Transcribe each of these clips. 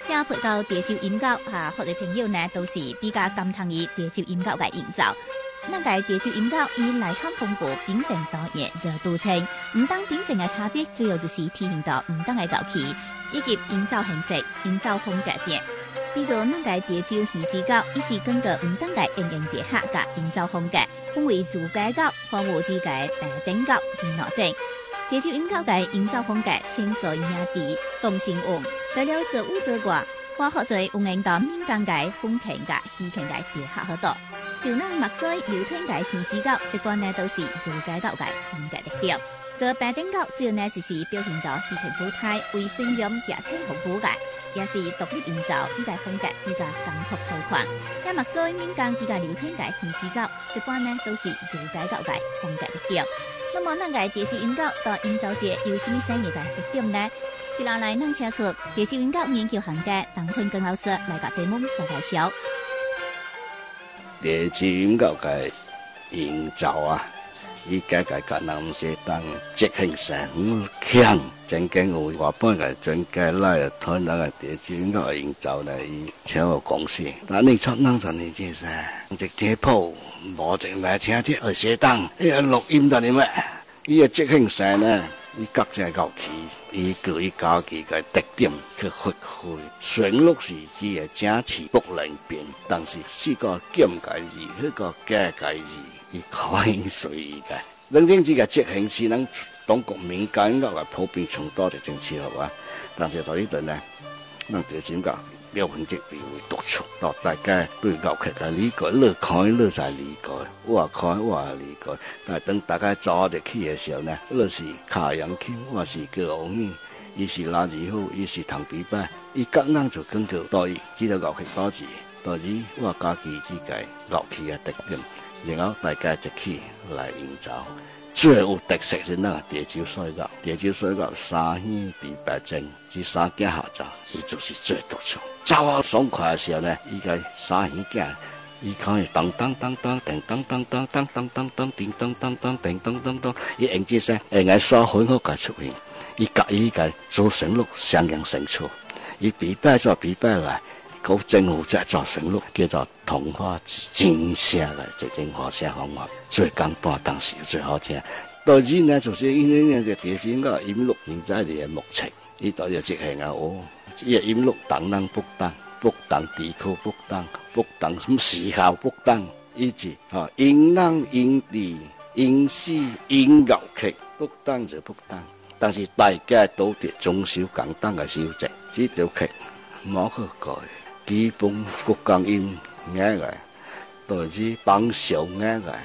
听配到潮州音乐或者朋友呢，都是比较感叹于潮州音乐嘅营造。咱个潮州音乐以内涵丰富、品质多元做著称，唔当品质嘅差别，主要就是体现到唔当嘅乐器以及营造形式、营造风格者。比如咱个潮州戏诗歌，伊是根据唔当嘅演员别客嘅营造风格，分为自家乐、花舞之嘅大顶乐、真乐种。潮州音乐嘅营造风格清楚雅致、动性韵，除了做舞做歌，花学做有缘到民间嘅风情嘅戏曲嘅别客好多。就咱墨水流传嘅戏诗歌，一般呢都是自家乐嘅风格特点。做白顶乐主要呢就是表现到戏曲舞台为宣传剧情服务嘅，也是独立营造，依个风格比较简朴粗犷。但墨水民间比较流传嘅戏诗歌，一般呢都是自家乐嘅风格特点。那么，咱个潮州音乐到营造者有什么新嘅特点呢？接下来，咱请出潮州音乐研究行家邓坤根老师来把题目做介绍。 潮州音乐嘅营造啊，伊家人是当即兴上强，真正有外半个全家来团那个潮州音乐营造呢，伊请我讲事。但你出能做你这噻，直接铺无正来请这二些当，伊录音在里面，伊个即兴上呢，伊各只乐器，伊各伊家己个特点去发挥。旋律是只个整齐不能变，但是四个兼介字，迄个加介字，伊可以随意个。真正这个即兴是咱中国民间音乐个普遍传多就正确好啊。但是在呢度呢，咱潮州音乐表现即地位突出，到大家对乐器个理解，乐看乐在理解，我看我也理解。但等大家走入去的时候呢，乐是卡洋曲，我是叫王语，伊是拉二胡，伊是弹琵琶，伊各人就根据对这个乐器保持，对于我家己这个乐器的特点，然后大家一起来营造。最有特色是那潮州水乐，潮州水乐三弦琵琶筝，这三件合奏，伊就是最突出。走啊爽快的时候呢，伊个三弦架，伊可以当当当当，叮当当当当当当当，叮当当当，叮当当当，伊用这声，用个耍很好个出现，伊甲伊个做旋律相应成错，伊琵琶做琵琶来。搞政府在做旋律，叫做童话真声来，这种话声方法最简单，但是又最好听。当然呢，就是因为个潮州音乐音律现在的目前，伊都要即兴啊哦，伊个音律当人不当，不当地区不当，不当什么时效不当，以及音人音地音诗音乐曲不当就不当，但是大家都得遵守简单的守则，这条曲冇去改。基本国讲音啱嘅，但是榜上啱嘅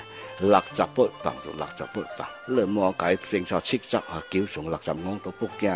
，68榜就68榜，你莫改變咗70啊，9上65都不驚。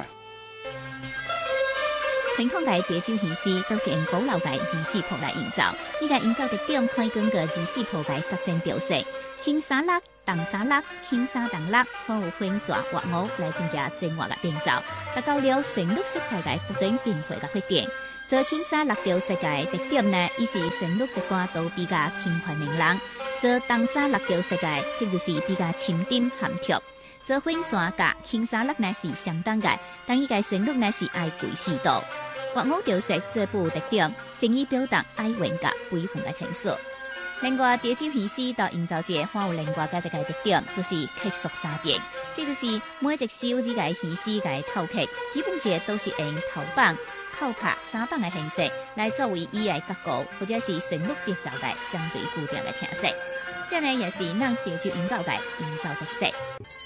傳統嘅潮州戲詩都是用古老嘅字式譜來營造，呢個營造特點可以根據字式譜嘅特徵調色，輕沙粒、重沙粒、輕沙重粒，可有混刷或舞來增加精華嘅變造，達到了旋律色彩嘅不斷變化嘅特點。做輕沙六調色嘅特點呢，伊是旋律一寡都比較輕快明朗；做重沙六調色嘅，即就是比較沉澱含蓄。做混刷甲輕沙粒呢是相當嘅，但伊個旋律呢是愛貴適度。或五調色最部特點，誠意表達愛韻甲悲憤嘅情緒。另外，潮州戲詩到營造者還有另外嘅一個特點，就是曲速沙變，這就是每一首這個戲詩嘅頭曲，基本上都是用頭棒、扣拍、三棒嘅形式來作為伊嘅結構，或者是旋律變奏嘅相對固定嘅聽色。這呢也是咱潮州音樂嘅營造特色。